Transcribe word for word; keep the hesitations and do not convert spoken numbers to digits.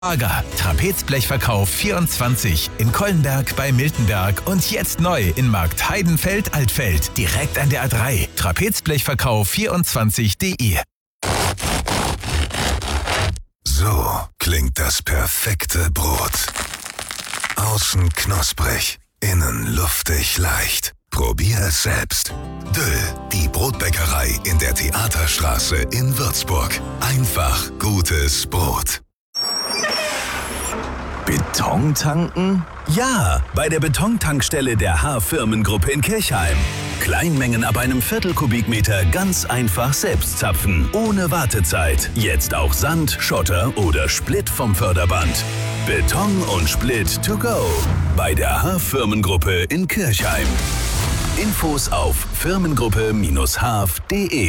Lager. Trapezblechverkauf vierundzwanzig in Kollenberg bei Miltenberg und jetzt neu in Markt Heidenfeld-Altfeld. Direkt an der A drei. Trapezblechverkauf vierundzwanzig punkt de. So klingt das perfekte Brot. Außen knusprig, innen luftig leicht. Probier es selbst. Döll, die Brotbäckerei in der Theaterstraße in Würzburg. Einfach gutes Brot. Beton tanken? Ja, bei der Betontankstelle der H-Firmengruppe in Kirchheim. Kleinmengen ab einem Viertelkubikmeter ganz einfach selbst zapfen, ohne Wartezeit. Jetzt auch Sand, Schotter oder Split vom Förderband. Beton und Split to go. Bei der H-Firmengruppe in Kirchheim. Infos auf firmengruppe Bindestrich h f punkt de.